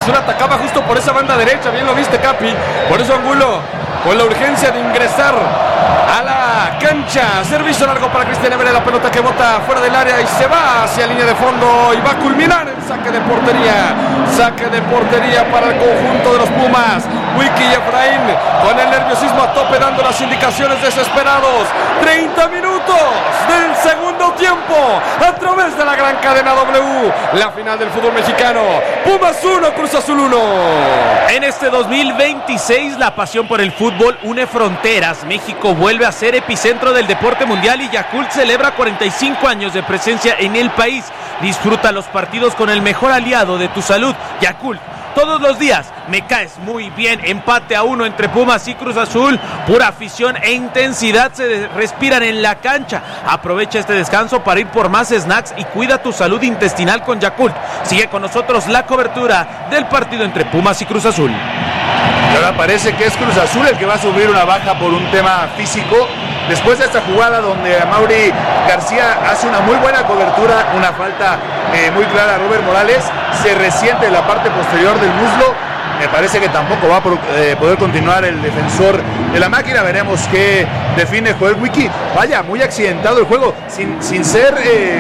Azul atacaba justo por esa banda derecha, bien lo viste, Capi. Por eso Angulo, con la urgencia de ingresar a la cancha. Servicio largo para Cristian Emery, la pelota que bota fuera del área y se va hacia línea de fondo y va a culminar en saque de portería. Saque de portería para el conjunto de los Pumas. Wiki y Efraín con el nerviosismo a tope, dando las indicaciones desesperados. 30 minutos del segundo tiempo a través de la gran cadena W. La final del fútbol mexicano. Pumas 1, Cruz Azul 1. En este 2026 la pasión por el fútbol une fronteras. México vuelve a ser epicentro del deporte mundial y Yakult celebra 45 años de presencia en el país. Disfruta los partidos con el mejor aliado de tu salud, Yakult. Todos los días me caes muy bien. Empate a 1 entre Pumas y Cruz Azul. Pura afición e intensidad se respiran en la cancha. Aprovecha este descanso para ir por más snacks y cuida tu salud intestinal con Yakult. Sigue con nosotros la cobertura del partido entre Pumas y Cruz Azul. Y ahora parece que es Cruz Azul el que va a subir una baja por un tema físico. Después de esta jugada donde Amaury García hace una muy buena cobertura, una falta muy clara a Robert Morales, se resiente en la parte posterior del muslo. Me parece que tampoco va a poder continuar el defensor de la máquina. Veremos qué define Joel Wiki. Vaya, muy accidentado el juego, sin ser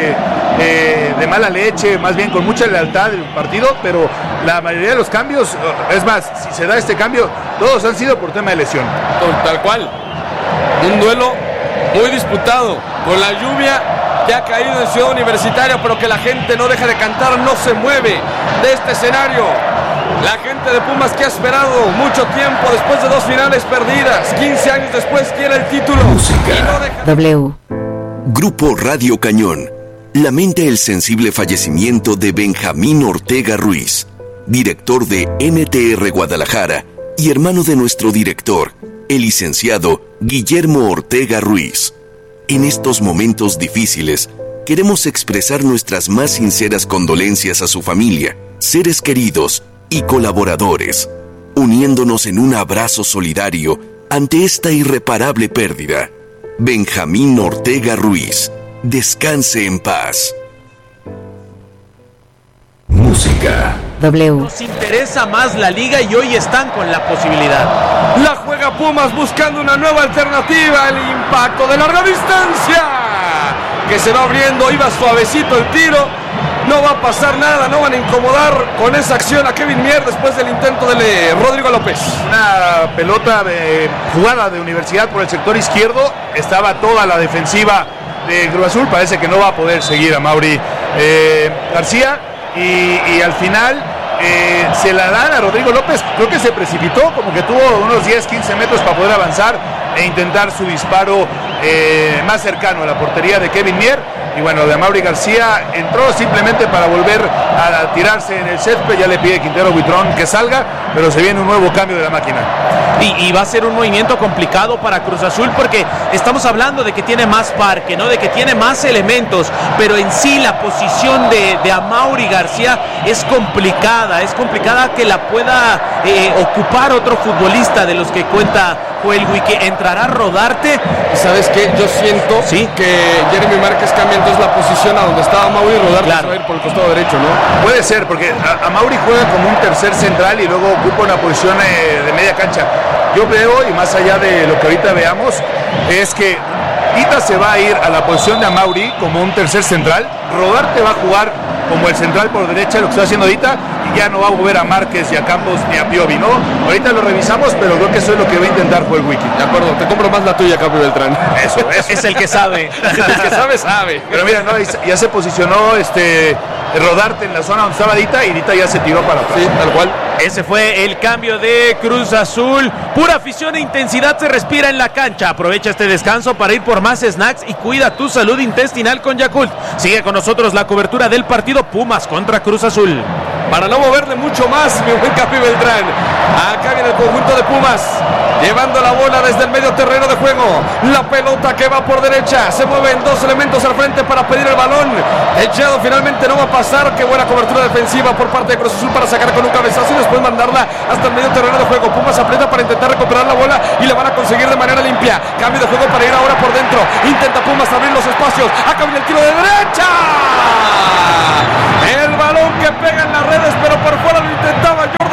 de mala leche, más bien con mucha lealtad el partido, pero la mayoría de los cambios, es más, si se da este cambio, todos han sido por tema de lesión. Tal cual. Un duelo muy disputado, con la lluvia que ha caído en Ciudad Universitaria, pero que la gente no deja de cantar, no se mueve de este escenario. La gente de Pumas que ha esperado mucho tiempo después de 2 finales perdidas, 15 años después quiere el título. Música. W. Grupo Radio Cañón lamenta el sensible fallecimiento de Benjamín Ortega Ruiz, director de NTR Guadalajara y hermano de nuestro director, el licenciado Guillermo Ortega Ruiz. En estos momentos difíciles, queremos expresar nuestras más sinceras condolencias a su familia, seres queridos y colaboradores, uniéndonos en un abrazo solidario ante esta irreparable pérdida. Benjamín Ortega Ruiz, descanse en paz. Música. W. Nos interesa más la liga y hoy están con la posibilidad. La juega Pumas buscando una nueva alternativa. El impacto de larga distancia que se va abriendo. Iba suavecito el tiro. No va a pasar nada. No van a incomodar con esa acción a Kevin Mier después del intento de Rodrigo López. Una pelota jugada de Universidad por el sector izquierdo. Estaba toda la defensiva de Cruz Azul. Parece que no va a poder seguir a Amaury García. Y al final se la dan a Rodrigo López. Creo que se precipitó, como que tuvo unos 10-15 metros para poder avanzar e intentar su disparo más cercano a la portería de Kevin Mier. Y bueno, de Amaury García entró simplemente para volver a tirarse en el césped. Ya le pide Quintero Buitrón que salga, pero se viene un nuevo cambio de la máquina. Y va a ser un movimiento complicado para Cruz Azul porque estamos hablando de que tiene más parque, ¿no? De que tiene más elementos, pero en sí la posición de Amaury García es complicada que la pueda ocupar otro futbolista de los que cuenta Joel Wiki. ¿Entrará Rodarte? ¿Sabes qué? Yo siento que Jeremy Márquez cambia entonces la posición a donde estaba Amaury. Rodarte claro. va a ir por el costado derecho, ¿no? Puede ser, porque Amaury juega como un tercer central y luego ocupa una posición de media cancha. Yo veo, y más allá de lo que ahorita veamos, es que Dita se va a ir a la posición de Amaury como un tercer central. Rodarte va a jugar como el central por derecha, lo que está haciendo Dita, y ya no va a mover a Márquez, ni a Campos, ni a Piovi, ¿no? Ahorita lo revisamos, pero creo que eso es lo que va a intentar Joel Wiki. De acuerdo, te compro más la tuya, Capi Beltrán. Eso. Es el que sabe. El que sabe, sabe. Pero mira, no, ya se posicionó Rodarte en la zona donde estaba Dita, y Dita ya se tiró para atrás. Sí, tal cual. Ese fue el cambio de Cruz Azul. Pura afición e intensidad se respira en la cancha. Aprovecha este descanso para ir por más snacks y cuida tu salud intestinal con Yakult. Sigue con nosotros la cobertura del partido Pumas contra Cruz Azul. Para no moverle mucho más, mi buen Capi Beltrán. Acá viene el conjunto de Pumas, llevando la bola desde el medio terreno de juego. La pelota que va por derecha. Se mueven 2 elementos al frente para pedir el balón. Echado finalmente no va a pasar. Qué buena cobertura defensiva por parte de Cruz Azul para sacar con un cabezazo y después mandarla hasta el medio terreno de juego. Pumas aprieta para intentar recuperar la bola y la van a conseguir de manera limpia. Cambio de juego para ir ahora por dentro. Intenta Pumas abrir los espacios. Acá viene el tiro de derecha. El balón que pega en las redes, pero por fuera lo intentaba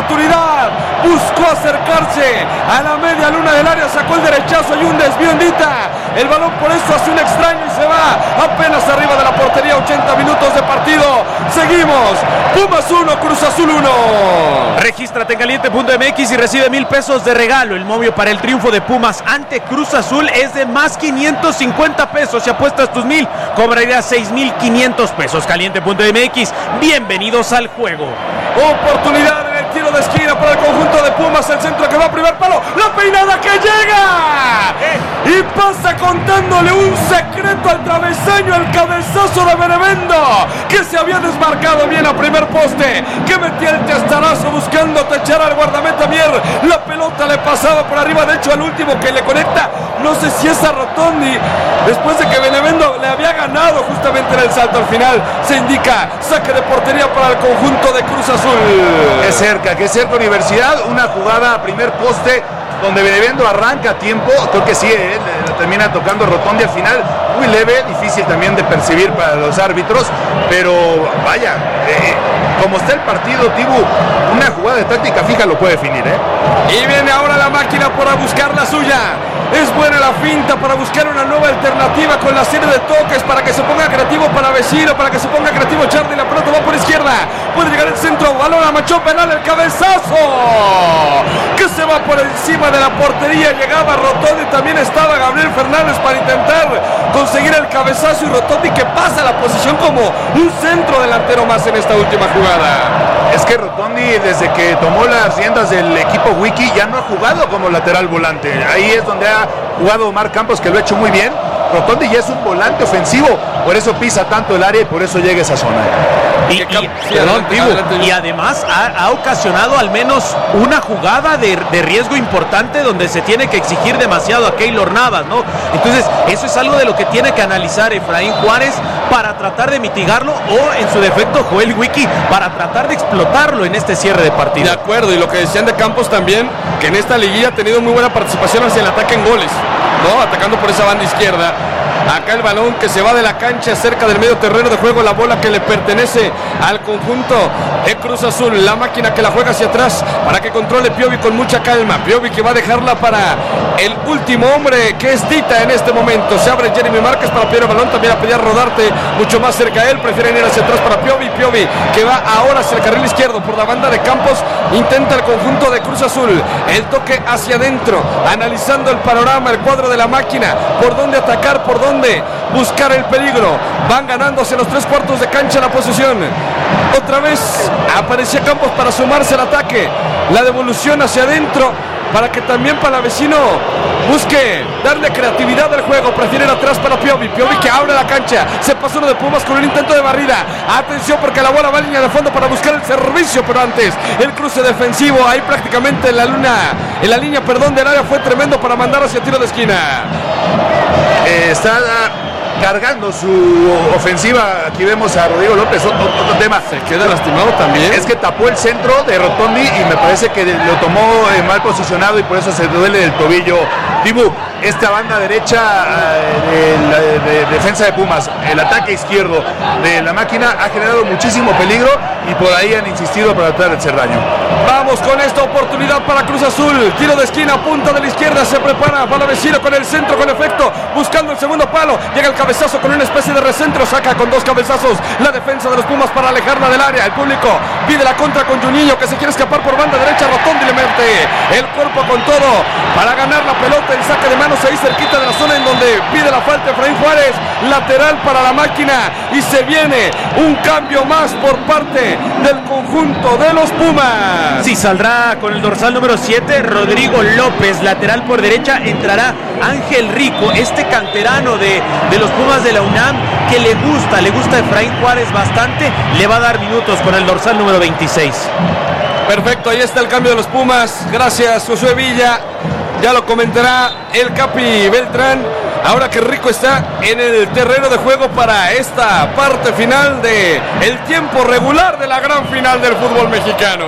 oportunidad, buscó acercarse a la media luna del área, sacó el derechazo y un desvío en Dita. El balón por eso hace un extraño y se va apenas arriba de la portería. 80 minutos de partido. Seguimos. Pumas 1, Cruz Azul 1. Regístrate en caliente.mx y recibe 1,000 pesos de regalo. El momio para el triunfo de Pumas ante Cruz Azul es de más 550 pesos. Si apuestas tus 1,000, cobrarías 6,500 pesos. Caliente.mx, bienvenidos al juego. Oportunidad en el tiro de esquina para el conjunto de Pumas. El centro que va a primer palo. La peinada que llega. Y pasa contándole un secreto al travesaño. El cabezazo de Benevendo, que se había desmarcado bien a primer poste, que metía el testarazo buscando techar al guardameta Mier. La pelota le pasaba por arriba. De hecho, al último que le conecta, no sé si es a Rotondi, después de que Benevendo le había ganado justamente en el salto al final. Se indica saque de portería para el conjunto de Cruz Azul. Que cerca Universidad, una jugada a primer poste donde Benevendo arranca a tiempo, creo que sí, le termina tocando Rotondi al final, muy leve, difícil también de percibir para los árbitros, pero vaya, como está el partido, Tibu, una jugada de táctica fija lo puede definir, Y viene ahora la máquina para buscar la suya. Es buena la finta para buscar una nueva alternativa con la serie de toques para que se ponga creativo para Vecino, para que se ponga creativo Charlie. La pelota va por izquierda, puede llegar el centro, balón a Machón Penal, el cabezazo que se va por encima de la portería. Llegaba Rotondi, también estaba Gabriel Fernández para intentar conseguir el cabezazo, y Rotondi que pasa a la posición como un centro delantero más en esta última jugada. Es que Rotondi, desde que tomó las riendas del equipo Wiki, ya no ha jugado como lateral volante. Ahí es donde ha jugado Omar Campos, que lo ha hecho muy bien. Rotondi ya es un volante ofensivo, por eso pisa tanto el área y por eso llega a esa zona. Y además ha ocasionado al menos una jugada de riesgo importante donde se tiene que exigir demasiado a Keylor Navas, ¿no? Entonces, eso es algo de lo que tiene que analizar Efraín Juárez para tratar de mitigarlo, o en su defecto Joel Wiki para tratar de explotarlo en este cierre de partido. De acuerdo, y lo que decían de Campos también, que en esta liguilla ha tenido muy buena participación hacia el ataque en goles, ¿no? Atacando por esa banda izquierda. Acá el balón que se va de la cancha cerca del medio terreno de juego, la bola que le pertenece al conjunto de Cruz Azul. La máquina que la juega hacia atrás para que controle Piovi con mucha calma. Piovi que va a dejarla para el último hombre, que es Dita en este momento. Se abre Jeremy Márquez para pillar el balón, también a pedir Rodarte mucho más cerca a él. Prefieren ir hacia atrás para Piovi. Piovi que va ahora hacia el carril izquierdo por la banda de Campos. Intenta el conjunto de Cruz Azul el toque hacia adentro, analizando el panorama, el cuadro de la máquina, por dónde atacar, por dónde buscar el peligro. Van ganándose los 3/4 de cancha la posesión. Otra vez aparecía Campos para sumarse al ataque. La devolución hacia adentro para que también Palavecino busque darle creatividad al juego. Prefiere ir atrás para Piovi. Piovi que abre la cancha. Se pasó uno de Pumas con un intento de barrida. Atención porque la bola va en línea de fondo para buscar el servicio, pero antes el cruce defensivo ahí prácticamente en la línea del área fue tremendo para mandar hacia tiro de esquina. Está cargando su ofensiva. Aquí vemos a Rodrigo López, otro tema. Se queda lastimado también. Es que tapó el centro de Rotondi y me parece que lo tomó mal posicionado y por eso se duele del tobillo. Tibu, esta banda derecha de defensa de Pumas, el ataque izquierdo de la máquina ha generado muchísimo peligro y por ahí han insistido para tratar de hacer daño. Vamos con esta oportunidad para Cruz Azul. Tiro de esquina, punta de la izquierda, se prepara Palavecino con el centro con efecto, buscando el segundo palo. Llega el cabezazo con una especie de recentro, saca con 2 cabezazos la defensa de los Pumas para alejarla del área. El público pide la contra con Juninho, que se quiere escapar por banda derecha. Rotondi le mete el cuerpo con todo para ganar la pelota en saque de manos ahí cerquita de la zona en donde pide la falta Efraín Juárez. Lateral para la máquina y se viene un cambio más por parte del conjunto de los Pumas. Sí, saldrá con el dorsal número 7 Rodrigo López, lateral por derecha. Entrará Ángel Rico, este canterano de los Pumas de la UNAM, que le gusta a Efraín Juárez bastante. Le va a dar minutos con el dorsal número 26. Perfecto, ahí está el cambio de los Pumas. Gracias, Josué Villa. Ya lo comentará el Capi Beltrán. Ahora que Rico está en el terreno de juego para esta parte final de el tiempo regular de la gran final del fútbol mexicano.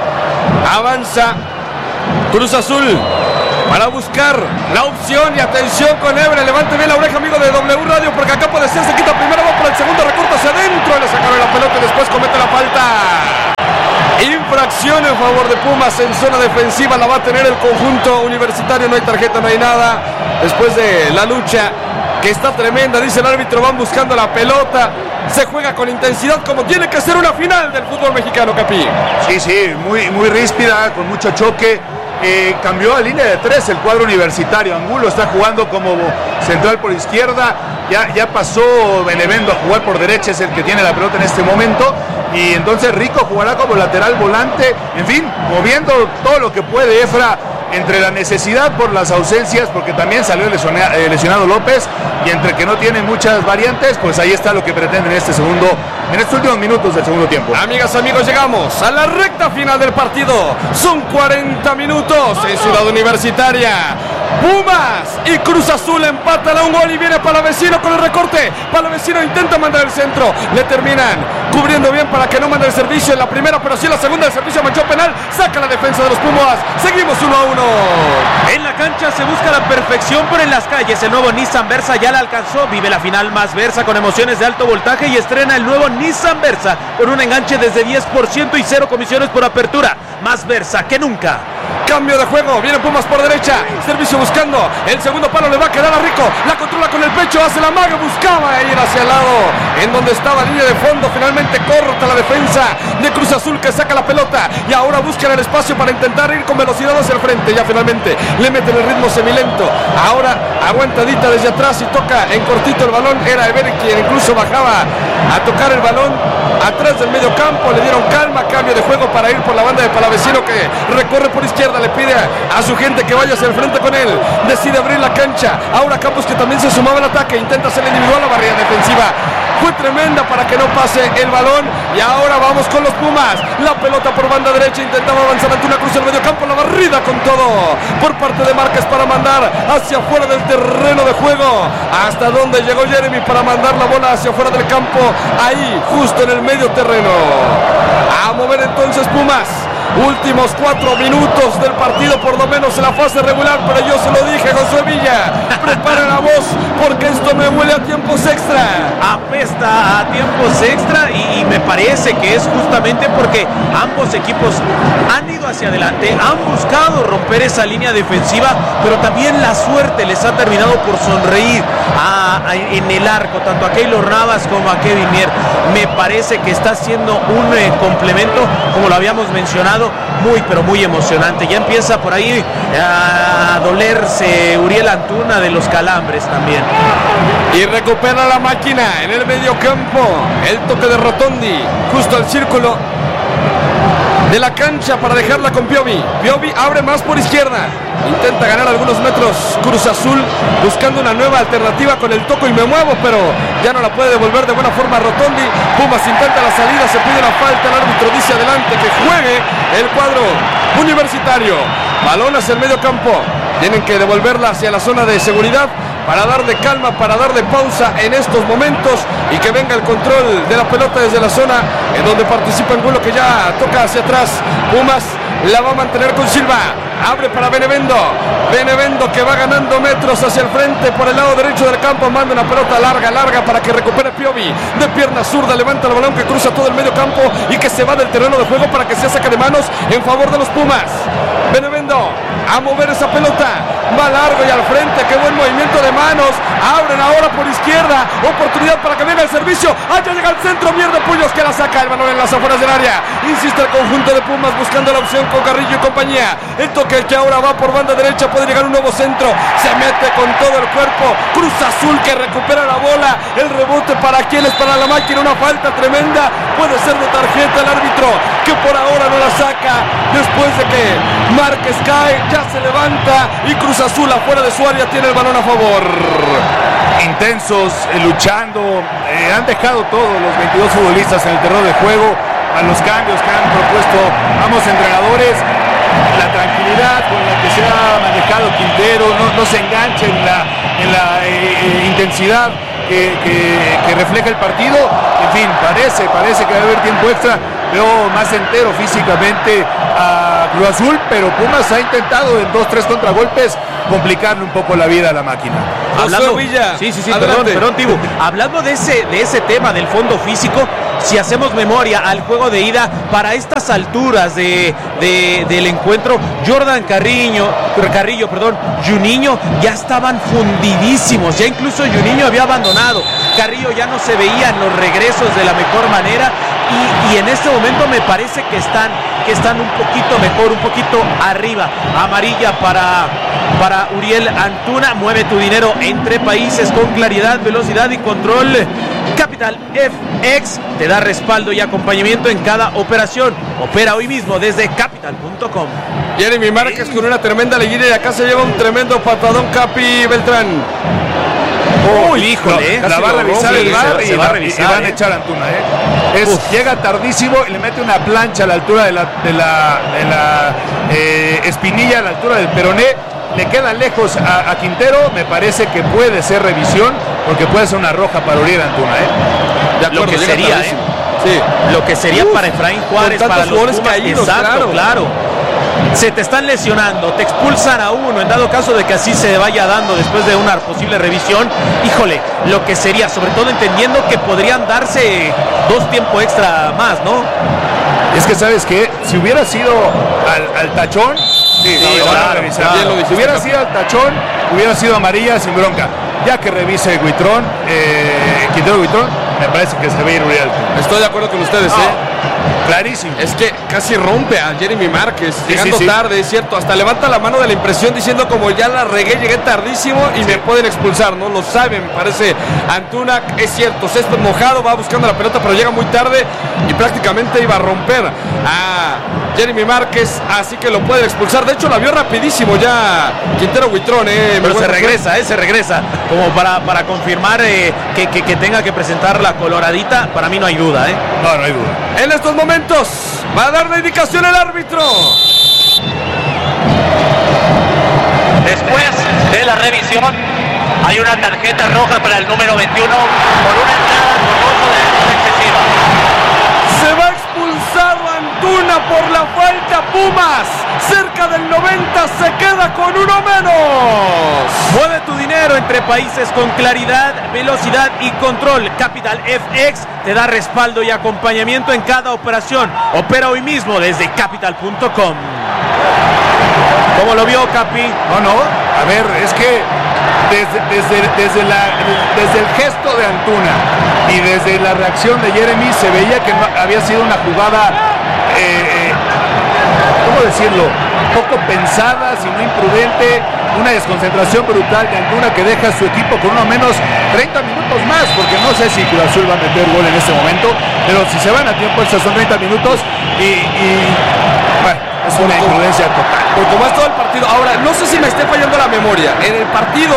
Avanza Cruz Azul para buscar la opción y atención con Ebre. Levante bien la oreja, amigo de W Radio, porque acá puede ser, se quita primero, va por el segundo, recorta hacia adentro, le sacaron la pelota y después comete la falta. infracción en favor de Pumas en zona defensiva. La va a tener el conjunto universitario. No hay tarjeta, no hay nada. Después de la lucha que está tremenda, dice el árbitro, van buscando la pelota. Se juega con intensidad como tiene que ser una final del fútbol mexicano, Capi. Sí, muy ríspida, con mucho choque. Cambió a línea de 3 el cuadro universitario. Angulo está jugando como central por izquierda. Ya pasó Benevendo a jugar por derecha, es el que tiene la pelota en este momento. Y entonces Rico jugará como lateral volante. En fin, moviendo todo lo que puede Efra, entre la necesidad por las ausencias, porque también salió lesionado López, y entre que no tiene muchas variantes, pues ahí está lo que pretende en estos últimos minutos del segundo tiempo. Amigas, amigos, llegamos a la recta final del partido. Son 40 minutos en Ciudad Universitaria. Pumas y Cruz Azul empatan a un gol y viene Palavecino con el recorte. Palavecino intenta mandar el centro, le terminan cubriendo bien para que no mande el servicio en la primera, pero sí en la segunda. El servicio manchó penal, saca la defensa de los Pumas. Seguimos 1-1. En la cancha se busca la perfección, pero en las calles el nuevo Nissan Versa ya la alcanzó. Vive la final más Versa con emociones de alto voltaje y estrena el nuevo Nissan Versa con un enganche desde 10% y 0 comisiones por apertura. Más Versa que nunca. Cambio de juego, viene Pumas por derecha, servicio buscando, el segundo palo le va a quedar a Rico, la controla con el pecho, hace la maga, buscaba ir hacia el lado, en donde estaba línea de fondo, finalmente corta la defensa de Cruz Azul que saca la pelota, y ahora buscan el espacio para intentar ir con velocidad hacia el frente, ya finalmente le meten el ritmo semilento, ahora aguantadita desde atrás y toca en cortito el balón, era Eber quien incluso bajaba a tocar el balón atrás del medio campo, le dieron calma, cambio de juego para ir por la banda de Palavecino que recorre por izquierda, le pide a su gente que vaya hacia el frente con él, decide abrir la cancha, ahora Campos que también se sumaba al ataque, intenta hacer individual la barrera defensiva, fue tremenda para que no pase el balón y ahora vamos con los Pumas, la pelota por banda derecha, intentaba avanzar ante una cruz en el medio campo, la barrida con todo por parte de Márquez para mandar hacia afuera del terreno de juego, hasta donde llegó Jeremy para mandar la bola hacia afuera del campo, ahí justo en el medio terreno, a mover entonces Pumas. Últimos 4 minutos del partido, por lo menos en la fase regular, pero yo se lo dije, Josué Villa, prepara la voz porque esto me huele a tiempos extra. Apesta a tiempos extra y me parece que es justamente porque ambos equipos han ido hacia adelante, han buscado romper esa línea defensiva, pero también la suerte les ha terminado por sonreír en el arco, tanto a Keylor Navas como a Kevin Mier. Me parece que está siendo un complemento, como lo habíamos mencionado, muy pero muy emocionante. Ya empieza por ahí a dolerse Uriel Antuna de los calambres también. Y recupera la máquina en el medio campo, el toque de Rotondi justo al círculo de la cancha para dejarla con Piovi. Piovi abre más por izquierda, intenta ganar algunos metros Cruz Azul buscando una nueva alternativa con el toco y me muevo, pero ya no la puede devolver de buena forma Rotondi. Pumas intenta la salida, se pide la falta, el árbitro dice adelante que juegue el cuadro universitario. Balón hacia el medio campo, tienen que devolverla hacia la zona de seguridad para darle calma, para darle pausa en estos momentos y que venga el control de la pelota desde la zona en donde participa Angulo, que ya toca hacia atrás. Pumas la va a mantener con Silva, abre para Benevendo, Benevendo que va ganando metros hacia el frente por el lado derecho del campo, manda una pelota larga para que recupere Piovi, de pierna zurda levanta el balón que cruza todo el medio campo y que se va del terreno de juego para que se saque de manos en favor de los Pumas. Benevendo a mover esa pelota, va largo y al frente, qué buen movimiento de manos, abren ahora por izquierda, oportunidad para que venga el servicio, allá llega al centro, Mier de Puños que la saca, el balón en las afueras del área, insiste el conjunto de Pumas buscando la opción con Carrillo y compañía, el toque que ahora va por banda derecha, puede llegar un nuevo centro, se mete con todo el cuerpo, Cruz Azul que recupera la bola, el rebote para quienes, para la máquina, una falta tremenda, puede ser de tarjeta el árbitro, que por ahora no la saca, después de que Márquez cae, ya se levanta y Cruz Azul afuera de su área tiene el balón a favor. Intensos, luchando, han dejado todos los 22 futbolistas en el terreno de juego, a los cambios que han propuesto ambos entrenadores, la tranquilidad con la que se ha manejado Quintero, no se engancha en la intensidad que refleja el partido. En fin, parece que va a haber tiempo extra. Veo más entero físicamente a Cruz Azul, pero Pumas ha intentado en 2-3 contragolpes complicarle un poco la vida a la máquina. Hablando, sí, perdón, Tibu. Hablando de ese tema del fondo físico, si hacemos memoria al juego de ida, para estas alturas del encuentro, Jordan Carrillo, Juninho ya estaban fundidísimos, ya incluso Juninho había abandonado, Carrillo ya no se veía en los regresos de la mejor manera, y en este momento me parece que están un poquito mejor, un poquito arriba. Amarilla para Uriel Antuna. Mueve tu dinero entre países con claridad, velocidad y control. Capital FX te da respaldo y acompañamiento en cada operación. Opera hoy mismo desde capital.com. Jeremy Márquez con una tremenda liguilla y acá se lleva un tremendo patadón, Capi Beltrán. Uy, híjole, la va a revisar el VAR y van a echar a Antuna, llega tardísimo y le mete una plancha a la altura de la espinilla, a la altura del peroné. Le queda lejos a Quintero. Me parece que puede ser revisión, porque puede ser una roja para Uriel Antuna, De acuerdo, lo que sería, sí. Lo que sería para Efraín Juárez, para los Pumas caídos, exacto, claro. Se te están lesionando, te expulsan a uno, en dado caso de que así se vaya dando después de una posible revisión. Híjole, lo que sería, sobre todo entendiendo que podrían darse 2 tiempos extra más, ¿no? Es que, ¿sabes qué? Si hubiera sido al tachón, claro, si hubiera sido al tachón, hubiera sido amarilla sin bronca. Ya que revise Huitrón, Quintero Huitrón, me parece que se ve ir Uriel. Estoy de acuerdo con ustedes, Clarísimo. Es que casi rompe a Jeremy Márquez, llegando tarde, es cierto, hasta levanta la mano de la impresión diciendo como ya la regué, llegué tardísimo y me pueden expulsar, ¿no? Lo saben, me parece. Antuna, es cierto, césped mojado, va buscando la pelota, pero llega muy tarde y prácticamente iba a romper a Jeremy Márquez, así que lo pueden expulsar. De hecho, la vio rapidísimo ya Quintero Huitrón, pero se regresa, como para confirmar que tenga que presentar la coloradita. Para mí no hay duda, No hay duda. En estos momentos va a dar la indicación el árbitro. Después de la revisión hay una tarjeta roja para el número 21 por una entrada por uso de excesiva. Se va expulsado Antuna por la falta. Pumas, cerca del 90, se queda con uno menos. Mueve tu dinero entre países con claridad, velocidad y control. Capital FX te da respaldo y acompañamiento en cada operación. Opera hoy mismo desde capital.com. ¿Cómo lo vio, Capi? No, a ver, es que desde el gesto de Antuna y desde la reacción de Jeremy se veía que había sido una jugada, ¿cómo decirlo? Poco pensada, sino imprudente, una desconcentración brutal de Antuna que deja a su equipo con uno menos 30 minutos más, porque no sé si Cruz Azul va a meter gol en este momento, pero si se van a tiempo, estos son 30 minutos y bueno, es una imprudencia total. Por como es todo el partido. Ahora, no sé si me esté fallando la memoria. En el partido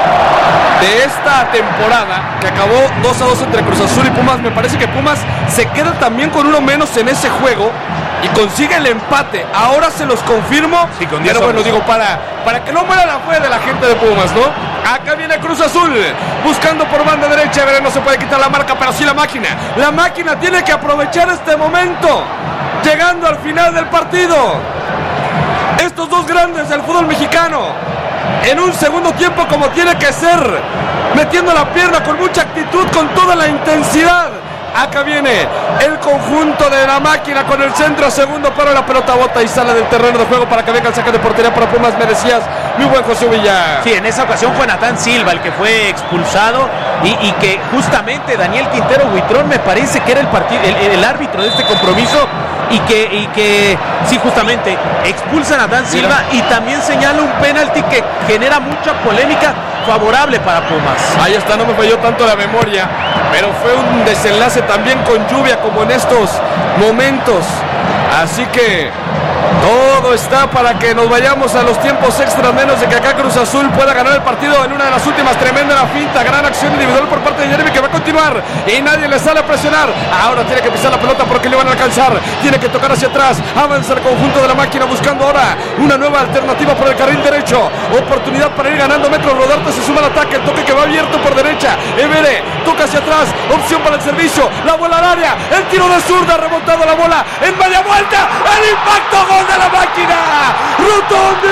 de esta temporada, que acabó 2-2 entre Cruz Azul y Pumas, me parece que Pumas se queda también con uno menos en ese juego y consigue el empate. Ahora se los confirmo, sí, con pero bueno, digo, para que no muera la fe de la gente de Pumas, ¿no? Acá viene Cruz Azul, buscando por banda derecha, a ver, no se puede quitar la marca, pero sí la máquina. La máquina tiene que aprovechar este momento, llegando al final del partido. Estos dos grandes del fútbol mexicano, en un segundo tiempo como tiene que ser, metiendo la pierna con mucha actitud, con toda la intensidad. Acá viene el conjunto de la máquina con el centro, segundo paro, la pelota bota y sale del terreno de juego para que venga el saque de portería para Pumas. Me decías, muy buen José Villa. Sí, en esa ocasión fue Natán Silva el que fue expulsado y que justamente Daniel Quintero Huitrón me parece que era el árbitro de este compromiso y que sí, justamente expulsa a Natán Silva y también señala un penalti que genera mucha polémica favorable para Pumas. Ahí está, no me falló tanto la memoria, pero fue un desenlace también con lluvia como en estos momentos, así que todo está para que nos vayamos a los tiempos extras, menos de que acá Cruz Azul pueda ganar el partido en una de las últimas. Tremenda la finta, gran acción individual por parte de Jeremy, que va a continuar y nadie le sale a presionar. Ahora tiene que pisar la pelota porque le van a alcanzar, tiene que tocar hacia atrás, avanza el conjunto de la máquina buscando ahora una nueva alternativa por el carril derecho, oportunidad para ir ganando metros. Rodarte se suma al ataque, el toque que va abierto por derecha, Evere toca hacia atrás, opción para el servicio, la bola al área, el tiro de zurda, rebotado la bola en media vuelta, el impacto, gol de la máquina. Rotondi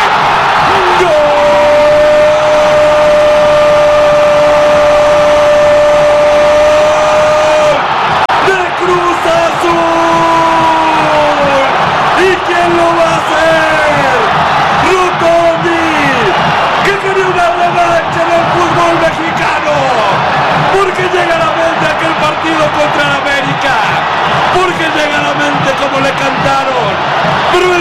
¡gol!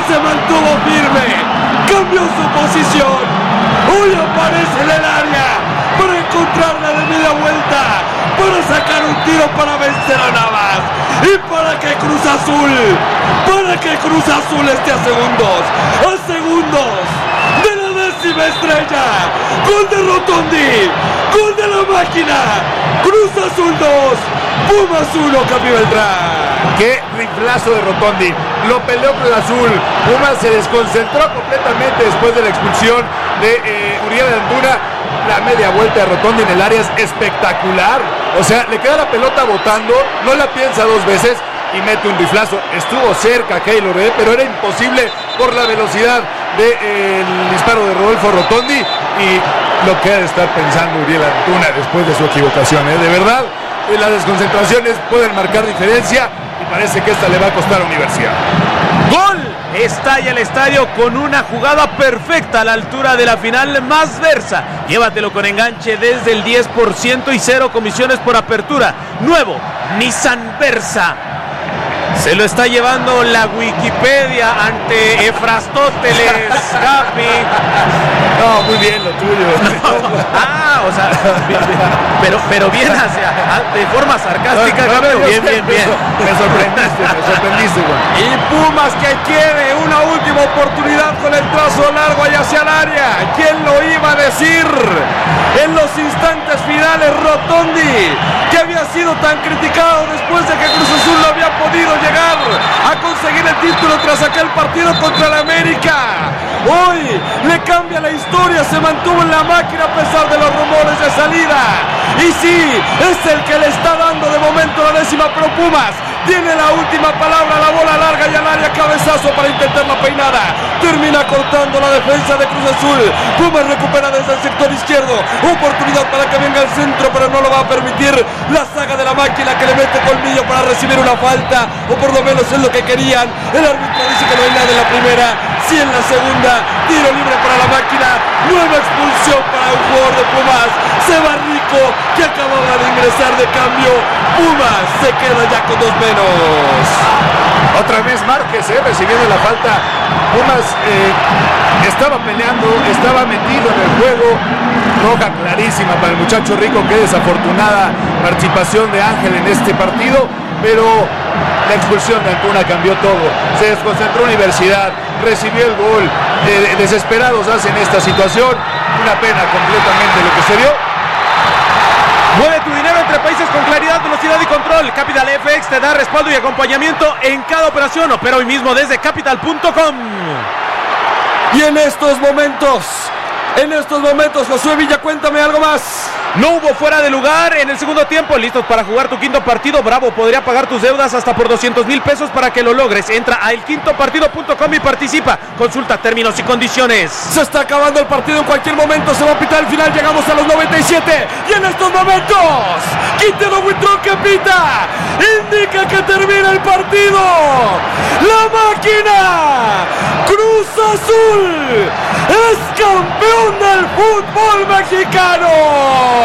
se mantuvo firme, cambió su posición, hoy aparece en el área para encontrarla de media vuelta, para sacar un tiro para vencer a Navas y para que Cruz Azul esté a segundos de la 10ª estrella. Gol de Rotondi, gol de la máquina. Cruz Azul 2, Pumas 1, Capi Beltrán. Qué riflazo de Rotondi, lo peleó Cruz Azul. Pumas se desconcentró completamente después de la expulsión de Uriel Antuna. La media vuelta de Rotondi en el área es espectacular. O sea, le queda la pelota botando, no la piensa dos veces y mete un riflazo. Estuvo cerca Keylor, pero era imposible por la velocidad del disparo de Rodolfo Rotondi y lo que ha de estar pensando Uriel Antuna después de su equivocación. De verdad, las desconcentraciones pueden marcar diferencia y parece que esta le va a costar a Universidad. ¡Gol! Estalla el estadio con una jugada perfecta a la altura de la final más Versa. Llévatelo con enganche desde el 10% y 0 comisiones por apertura. Nuevo Nissan Versa. Se lo está llevando la Wikipedia ante Efrastóteles, Capi. No, muy bien lo tuyo. No. O sea, pero bien hacia, de forma sarcástica, bien. Me sorprendiste, Juan. Y Pumas que quiere una última oportunidad con el trazo largo allá hacia el área. ¿Quién lo iba a decir? En los instantes finales, Rotondi, que había sido tan criticado después de que Cruz Azul no había podido llegar a conseguir el título tras aquel partido contra el América. Hoy le cambia la historia, se mantuvo en la máquina a pesar de los rumores de salida. Y sí, es el que le está dando de momento la 10ª, pero Pumas tiene la última palabra, la bola larga y al área, cabezazo para intentar la peinada. Termina cortando la defensa de Cruz Azul. Pumas recupera desde el sector izquierdo. Oportunidad para que venga al centro, pero no lo va a permitir la saga de la máquina, que le mete colmillo para recibir una falta, o por lo menos es lo que querían. El árbitro dice que no hay nada en la primera, sí en la segunda. Tiro libre para la máquina. Nueva expulsión para un jugador de Pumas. Se va Rico, que acababa de ingresar de cambio. Pumas se queda ya con 2 menos. Otra vez Márquez recibiendo la falta. Pumas estaba peleando, estaba metido en el juego. Roja clarísima para el muchacho Rico. Qué desafortunada participación de Ángel en este partido, pero la expulsión de Antuna cambió todo. Se desconcentró Universidad, recibió el gol. Desesperados hacen esta situación. Una pena completamente lo que se dio. Mueve tu dinero entre países con claridad, velocidad y control. Capital FX te da respaldo y acompañamiento en cada operación. Opera hoy mismo desde capital.com. Y en estos momentos, Josué Villa, cuéntame algo más. No hubo fuera de lugar en el segundo tiempo. Listos para jugar tu quinto partido. Bravo podría pagar tus deudas hasta por 200,000 pesos para que lo logres. Entra a elquintopartido.com y participa. Consulta términos y condiciones. Se está acabando el partido, en cualquier momento se va a pitar el final. Llegamos a los 97 y en estos momentos Quintero Huitrón, que pita, indica que termina el partido. La máquina Cruz Azul es campeón del fútbol mexicano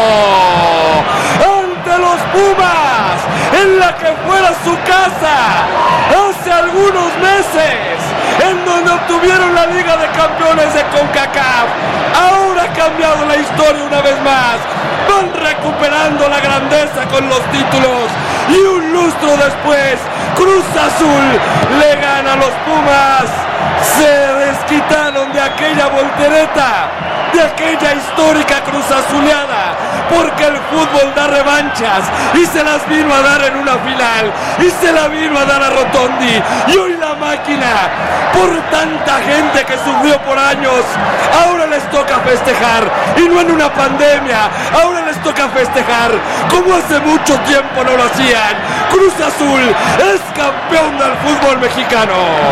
ante los Pumas en la que fuera su casa hace algunos meses, en donde obtuvieron la Liga de Campeones de CONCACAF. Ahora ha cambiado la historia una vez más. Van recuperando la grandeza con los títulos y un lustro después Cruz Azul le gana a los Pumas. Se desquitaron de aquella voltereta, de aquella histórica Cruz Azuleada, porque el fútbol da revanchas y se las vino a dar en una final y se la vino a dar a Rotondi. Y hoy la máquina, por tanta gente que sufrió por años, ahora les toca festejar, y no en una pandemia. Ahora les toca festejar como hace mucho tiempo no lo hacían. Cruz Azul es campeón del fútbol mexicano.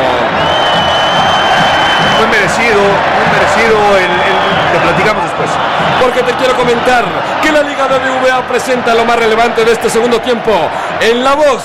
Muy merecido, lo platicamos después. Porque te quiero comentar que la Liga BBVA presenta lo más relevante de este segundo tiempo en la voz